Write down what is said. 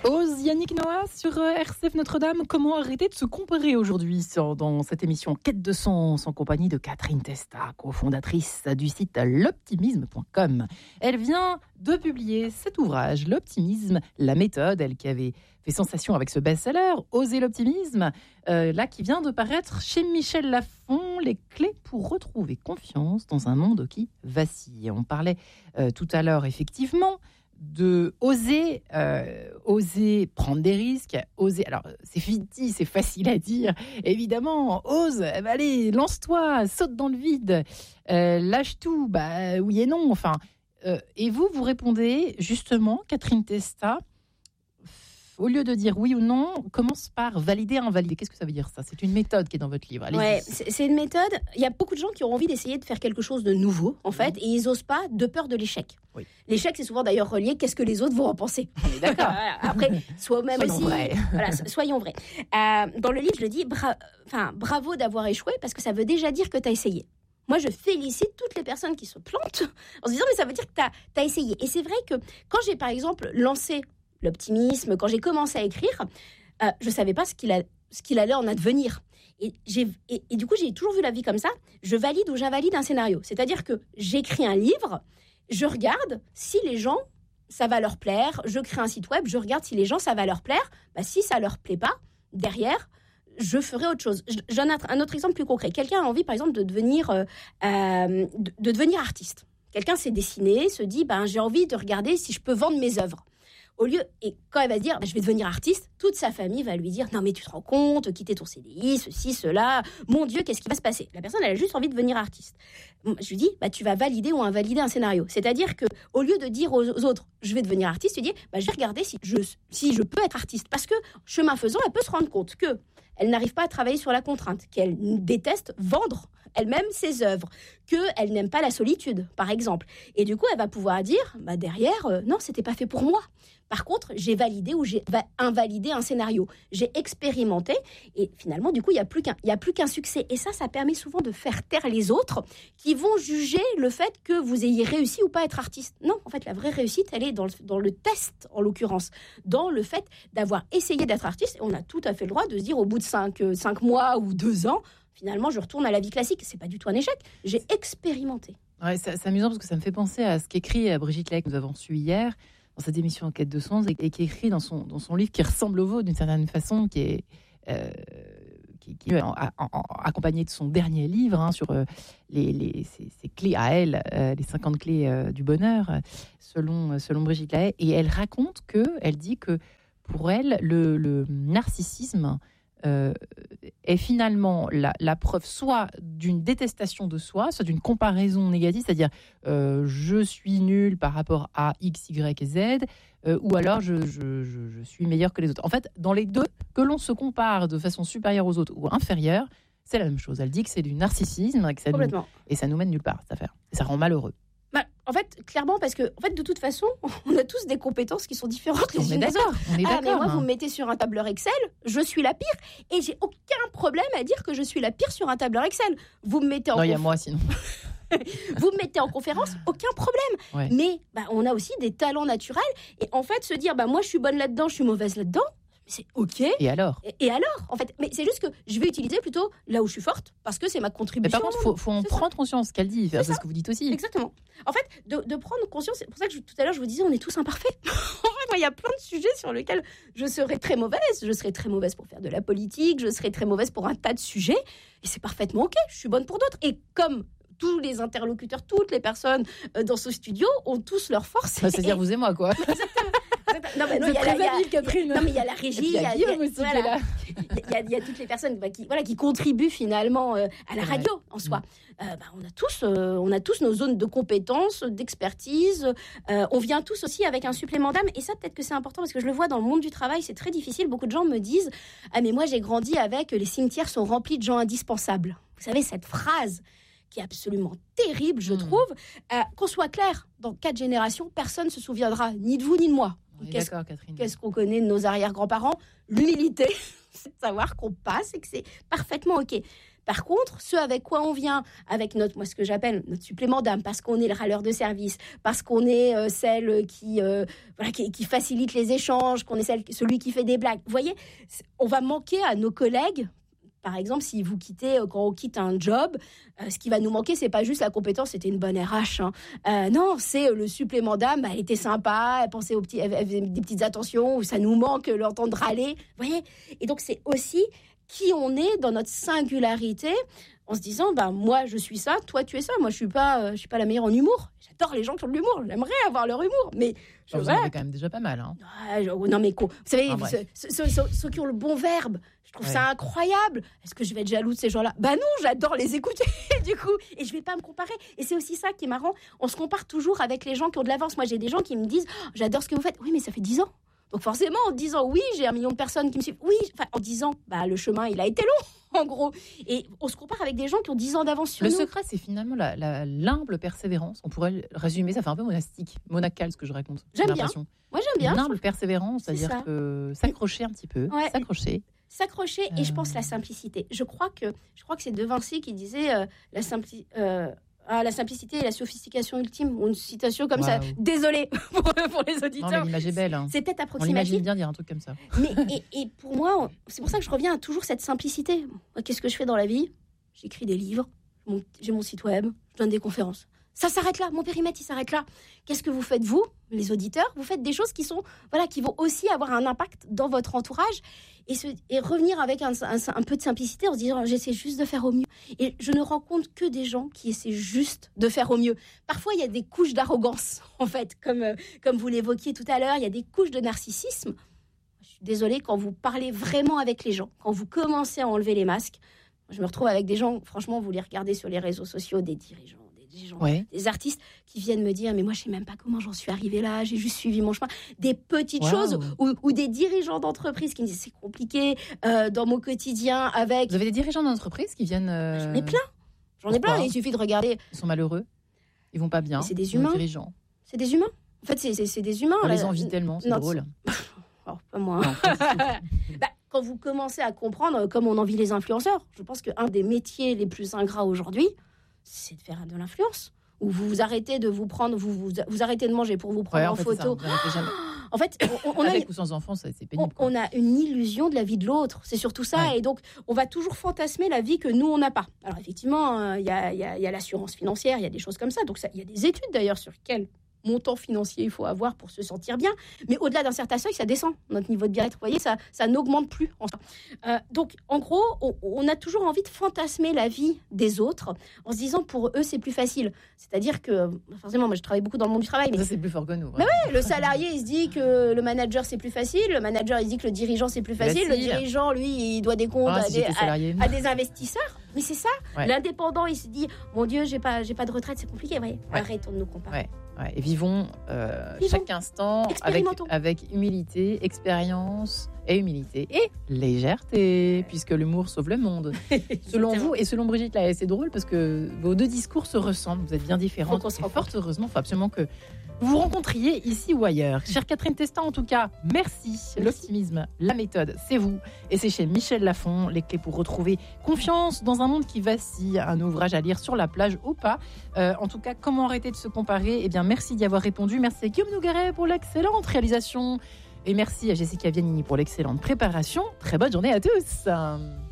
Ose Yannick Noah sur RCF Notre-Dame. Comment arrêter de se comparer aujourd'hui dans cette émission Quête de sens en compagnie de Catherine Testa, cofondatrice du site l'optimisme.com. Elle vient de publier cet ouvrage, L'optimisme, la méthode, elle qui avait fait sensation avec ce best-seller, Oser l'optimisme, là qui vient de paraître chez Michel Lafon, les clés pour retrouver confiance dans un monde qui vacille. On parlait tout à l'heure effectivement de oser prendre des risques, oser. Alors, c'est fictif, c'est facile à dire. Évidemment, ose, allez, lance-toi, saute dans le vide, lâche tout, oui et non. Enfin, et vous répondez justement, Catherine Testa, au lieu de dire oui ou non, commence par valider, invalider. Qu'est-ce que ça veut dire ça ? C'est une méthode qui est dans votre livre. Allez-y. Ouais, c'est une méthode. Il y a beaucoup de gens qui ont envie d'essayer de faire quelque chose de nouveau, en fait, et ils n'osent pas de peur de l'échec. Oui. L'échec, c'est souvent d'ailleurs relié. Qu'est-ce que les autres vont en penser ? On est d'accord. Après, soi-même soyons aussi. Vrais. Voilà, soyons vrais. Dans le livre, je le dis, bravo d'avoir échoué, parce que ça veut déjà dire que tu as essayé. Moi, je félicite toutes les personnes qui se plantent en se disant, mais ça veut dire que tu as essayé. Et c'est vrai que quand j'ai, par exemple, lancé l'optimisme, quand j'ai commencé à écrire, je ne savais pas ce qu'il allait en advenir. Et du coup, j'ai toujours vu la vie comme ça. Je valide ou j'invalide un scénario. C'est-à-dire que j'écris un livre, je regarde si les gens, ça va leur plaire. Je crée un site web, je regarde si les gens, ça va leur plaire. Si ça ne leur plaît pas, derrière, je ferai autre chose. Je donne un autre exemple plus concret. Quelqu'un a envie, par exemple, de devenir artiste. Quelqu'un s'est dessiné, se dit, j'ai envie de regarder si je peux vendre mes œuvres. Et quand elle va se dire, je vais devenir artiste, toute sa famille va lui dire, non mais tu te rends compte, quitter ton CDI, ceci, cela, mon Dieu, qu'est-ce qui va se passer ? La personne, elle a juste envie de devenir artiste. Je lui dis, tu vas valider ou invalider un scénario. C'est-à-dire que au lieu de dire aux autres, je vais devenir artiste, tu dis, je vais regarder si je peux être artiste. Parce que, chemin faisant, elle peut se rendre compte qu'elle n'arrive pas à travailler sur la contrainte, qu'elle déteste vendre elle-même ses œuvres, qu'elle n'aime pas la solitude, par exemple. Et du coup, elle va pouvoir dire, derrière, non, c'était pas fait pour moi. Par contre, j'ai validé ou j'ai invalidé un scénario. J'ai expérimenté et finalement, du coup, il n'y a plus qu'un succès. Et ça permet souvent de faire taire les autres qui vont juger le fait que vous ayez réussi ou pas à être artiste. Non, en fait, la vraie réussite, elle est dans le test, en l'occurrence, dans le fait d'avoir essayé d'être artiste. Et on a tout à fait le droit de se dire au bout de 5 mois ou 2 ans, finalement, je retourne à la vie classique. C'est pas du tout un échec. J'ai expérimenté. Ouais, c'est amusant parce que ça me fait penser à ce qu'écrit Brigitte Lahaie que nous avons su hier dans cette émission Quête de sens et qui écrit dans son livre qui ressemble au vôtre d'une certaine façon, qui est accompagné de son dernier livre sur ses clés à elle, les 50 clés du bonheur, selon Brigitte Lahaie. Et elle dit que pour elle, le narcissisme est finalement la preuve soit d'une détestation de soi, soit d'une comparaison négative, c'est-à-dire je suis nul par rapport à X, Y et Z, ou alors je suis meilleur que les autres. En fait, dans les deux, que l'on se compare de façon supérieure aux autres ou inférieure, c'est la même chose. Elle dit que c'est du narcissisme et ça nous mène nulle part, cette affaire. Et ça rend malheureux. En fait, clairement, parce que de toute façon, on a tous des compétences qui sont différentes les unes des autres. On est d'accord. Mais moi, vous me mettez sur un tableur Excel, je suis la pire, et j'ai aucun problème à dire que je suis la pire sur un tableur Excel. Vous me mettez en non, il y a moi sinon. Vous me mettez en conférence, aucun problème. Ouais. Mais on a aussi des talents naturels, et en fait, se dire, moi, je suis bonne là-dedans, je suis mauvaise là-dedans. C'est OK. Et alors ? Et alors, en fait, mais c'est juste que je vais utiliser plutôt là où je suis forte, parce que c'est ma contribution. Mais par contre, faut en prendre conscience, ce qu'elle dit. C'est ce que vous dites aussi. Exactement. En fait, de prendre conscience, c'est pour ça que tout à l'heure, je vous disais, on est tous imparfaits. En fait, il y a plein de sujets sur lesquels je serais très mauvaise. Je serais très mauvaise pour faire de la politique, je serais très mauvaise pour un tas de sujets. Et c'est parfaitement OK, je suis bonne pour d'autres. Et comme tous les interlocuteurs, toutes les personnes dans ce studio ont tous leurs forces. C'est-à-dire vous et moi, quoi. Exactement. Non, mais Catherine. Non, mais il y a la régie, il y a toutes les personnes qui contribuent finalement à la radio en soi. On a tous nos zones de compétences, d'expertise. On vient tous aussi avec un supplément d'âme. Et ça, peut-être que c'est important parce que je le vois dans le monde du travail, c'est très difficile. Beaucoup de gens me disent « Ah, mais moi, j'ai grandi avec les cimetières sont remplis de gens indispensables. » Vous savez, cette phrase qui est absolument terrible, je trouve. Qu'on soit clair, dans 4 générations, personne ne se souviendra ni de vous ni de moi. D'accord, Catherine. Qu'est-ce qu'on connaît de nos arrière-grands-parents ? L'humilité, c'est de savoir qu'on passe et que c'est parfaitement OK. Par contre, ce avec quoi on vient, avec moi, ce que j'appelle notre supplément d'âme, parce qu'on est le râleur de service, parce qu'on est celle qui facilite les échanges, qu'on est celui qui fait des blagues. Vous voyez, on va manquer à nos collègues. Par exemple, si vous quittez, quand on quitte un job, ce qui va nous manquer, c'est pas juste la compétence, c'était une bonne RH. Non, c'est le supplément d'âme. Elle était sympa, elle pensait elle faisait des petites attentions, où ça nous manque l'entendre râler. Vous voyez ? Et donc, c'est aussi qui on est dans notre singularité, en se disant, moi, je suis ça, toi, tu es ça. Moi, je suis pas la meilleure en humour. J'adore les gens qui ont de l'humour. J'aimerais avoir leur humour, mais vous en avez quand même déjà pas mal. Hein. Non, mais quoi ? Vous savez, ceux qui ont le bon verbe, je trouve ça incroyable. Est-ce que je vais être jaloux de ces gens-là ? Non, j'adore les écouter, du coup. Et je vais pas me comparer. Et c'est aussi ça qui est marrant. On se compare toujours avec les gens qui ont de l'avance. Moi, j'ai des gens qui me disent, j'adore ce que vous faites. Oui, mais ça fait 10 ans. Donc forcément, en disant oui, j'ai 1 million de personnes qui me suivent. Oui, en disant, le chemin, il a été long, en gros. Et on se compare avec des gens qui ont 10 ans d'avance sur nous. Le secret, c'est finalement l'humble persévérance. On pourrait le résumer, ça fait un peu monastique, monacal, ce que je raconte. J'aime bien. Moi, j'aime bien. L'humble persévérance, c'est-à-dire que s'accrocher un petit peu, s'accrocher, et je pense la simplicité. Je crois que c'est De Vinci qui disait la simplicité et la sophistication ultime, ou une citation comme ça. Désolée pour les auditeurs. Non, mais l'image est belle. Hein. C'est peut-être approximatif. On imagine bien dire un truc comme ça. Mais et pour moi, c'est pour ça que je reviens à toujours cette simplicité. Moi, qu'est-ce que je fais dans la vie ? J'écris des livres, j'ai mon site web, je donne des conférences. Ça s'arrête là, mon périmètre, il s'arrête là. Qu'est-ce que vous faites, vous, les auditeurs ? Vous faites des choses qui vont aussi avoir un impact dans votre entourage, et revenir avec un peu de simplicité en se disant, j'essaie juste de faire au mieux. Et je ne rencontre que des gens qui essaient juste de faire au mieux. Parfois, il y a des couches d'arrogance, en fait, comme vous l'évoquiez tout à l'heure, il y a des couches de narcissisme. Je suis désolée, quand vous parlez vraiment avec les gens, quand vous commencez à enlever les masques, je me retrouve avec des gens, franchement, vous les regardez sur les réseaux sociaux, des dirigeants, des artistes qui viennent me dire, mais moi je sais même pas comment j'en suis arrivée là, j'ai juste suivi mon chemin, des petites choses, ou des dirigeants d'entreprise qui me disent c'est compliqué dans mon quotidien avec... Vous avez des dirigeants d'entreprise qui viennent... J'en ai plein, il suffit de regarder. Ils sont malheureux, ils vont pas bien. C'est des humains. C'est des humains. En fait, c'est des humains. On les envie tellement, c'est drôle. Alors, pas moi. Quand vous commencez à comprendre comme on envie les influenceurs, je pense qu'un des métiers les plus ingrats aujourd'hui, c'est de faire de l'influence. Ou vous arrêtez de vous prendre, vous arrêtez de manger pour vous prendre en photo. En fait, on avec ou sans enfants, c'est pénible. On a une illusion de la vie de l'autre. C'est surtout ça. Ouais. Et donc, on va toujours fantasmer la vie que nous, on n'a pas. Alors, effectivement, il y a l'assurance financière, il y a des choses comme ça. Donc, il y a des études, d'ailleurs, sur quel montant financier il faut avoir pour se sentir bien. Mais au-delà d'un certain seuil, ça descend, notre niveau de bien-être. Vous voyez, ça n'augmente plus. Donc, en gros, on a toujours envie de fantasmer la vie des autres en se disant, pour eux, c'est plus facile. C'est-à-dire que, forcément, moi, je travaille beaucoup dans le monde du travail. Mais ça, c'est plus fort que nous. Mais ouais, le salarié, il se dit que le manager, c'est plus facile. Le manager, il se dit que le dirigeant, c'est plus facile. Le dirigeant, lui, il doit des comptes à des investisseurs. Mais c'est ça. Ouais. L'indépendant, il se dit, mon Dieu, j'ai pas de retraite, c'est compliqué. Ouais. Arrêtons de nous comparer. Ouais. Et vivons chaque instant avec humilité, expérience et humilité et légèreté, puisque l'humour sauve le monde. Selon vous et selon Brigitte, là, c'est drôle parce que vos deux discours se ressemblent. Vous êtes bien différentes. Et fort heureusement, il faut absolument que vous vous rencontriez ici ou ailleurs. Chère Catherine Testa, en tout cas, merci. L'optimisme, la méthode, c'est vous. Et c'est chez Michel Lafon, les clés pour retrouver confiance dans un monde qui vacille. Un ouvrage à lire sur la plage ou pas. En tout cas, comment arrêter de se comparer ? Eh bien, merci d'y avoir répondu. Merci à Guillaume Nogaret pour l'excellente réalisation. Et merci à Jessica Vianini pour l'excellente préparation. Très bonne journée à tous.